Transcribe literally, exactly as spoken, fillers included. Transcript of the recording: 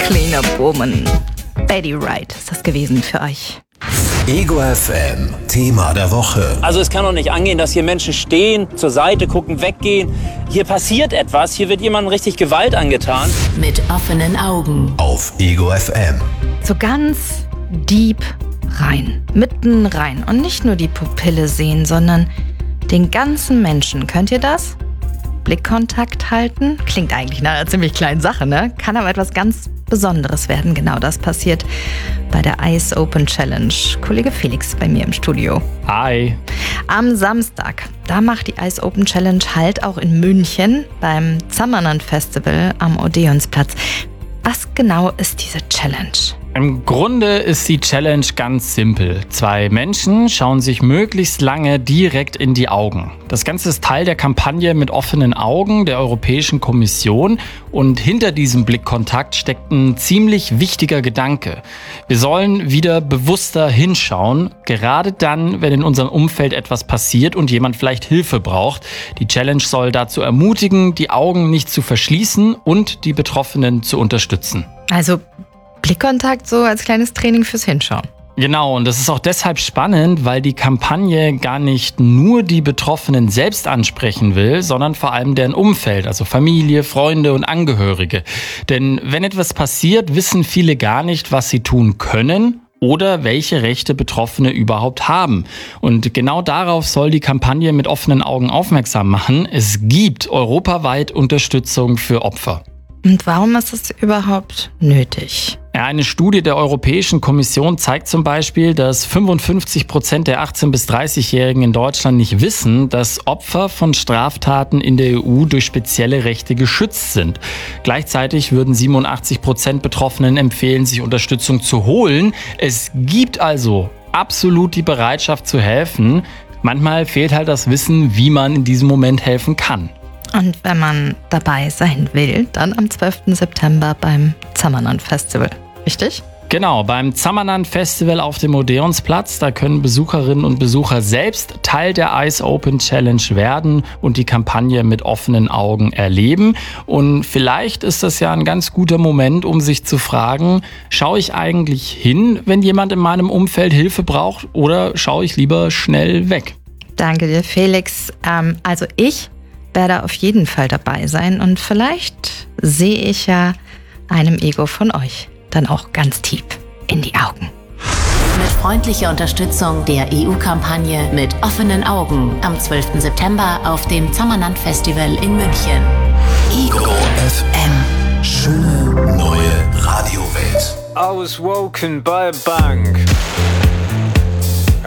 Clean Up Woman. Betty Wright ist das gewesen für euch. Ego F M, Thema der Woche. Also es kann doch nicht angehen, dass hier Menschen stehen, zur Seite gucken, weggehen. Hier passiert etwas, hier wird jemandem richtig Gewalt angetan. Mit offenen Augen. Auf Ego F M. So ganz deep rein, mitten rein. Und nicht nur die Pupille sehen, sondern den ganzen Menschen. Könnt ihr das? Blickkontakt halten? Klingt eigentlich nach einer ziemlich kleinen Sache, ne? Kann aber etwas ganz Besonderes werden. Genau das passiert bei der Eyes Open Challenge. Kollege Felix bei mir im Studio. Hi. Am Samstag, da macht die Eyes Open Challenge Halt auch in München beim Zamanan Festival am Odeonsplatz. Was genau ist diese Challenge? Im Grunde ist die Challenge ganz simpel. Zwei Menschen schauen sich möglichst lange direkt in die Augen. Das Ganze ist Teil der Kampagne mit offenen Augen der Europäischen Kommission. Und hinter diesem Blickkontakt steckt ein ziemlich wichtiger Gedanke. Wir sollen wieder bewusster hinschauen, gerade dann, wenn in unserem Umfeld etwas passiert und jemand vielleicht Hilfe braucht. Die Challenge soll dazu ermutigen, die Augen nicht zu verschließen und die Betroffenen zu unterstützen. Also Blickkontakt so als kleines Training fürs Hinschauen. Genau, und das ist auch deshalb spannend, weil die Kampagne gar nicht nur die Betroffenen selbst ansprechen will, sondern vor allem deren Umfeld, also Familie, Freunde und Angehörige. Denn wenn etwas passiert, wissen viele gar nicht, was sie tun können oder welche Rechte Betroffene überhaupt haben. Und genau darauf soll die Kampagne mit offenen Augen aufmerksam machen. Es gibt europaweit Unterstützung für Opfer. Und warum ist das überhaupt nötig? Ja, eine Studie der Europäischen Kommission zeigt zum Beispiel, dass fünfundfünfzig Prozent der achtzehn- bis dreißigjährigen in Deutschland nicht wissen, dass Opfer von Straftaten in der E U durch spezielle Rechte geschützt sind. Gleichzeitig würden siebenundachtzig Prozent Betroffenen empfehlen, sich Unterstützung zu holen. Es gibt also absolut die Bereitschaft zu helfen. Manchmal fehlt halt das Wissen, wie man in diesem Moment helfen kann. Und wenn man dabei sein will, dann am zwölften September beim Zamanan Festival. Richtig? Genau, beim Zamanan Festival auf dem Odeonsplatz, da können Besucherinnen und Besucher selbst Teil der Eyes Open Challenge werden und die Kampagne mit offenen Augen erleben. Und vielleicht ist das ja ein ganz guter Moment, um sich zu fragen, schaue ich eigentlich hin, wenn jemand in meinem Umfeld Hilfe braucht, oder schaue ich lieber schnell weg? Danke dir, Felix. Ähm, also ich werde auf jeden Fall dabei sein und vielleicht sehe ich ja einem Ego von euch dann auch ganz tief in die Augen. Mit freundlicher Unterstützung der E U-Kampagne mit offenen Augen am zwölften September auf dem Zamanan Festival in München. Ego F M. Schöne neue Radiowelt. I was woken by a bang.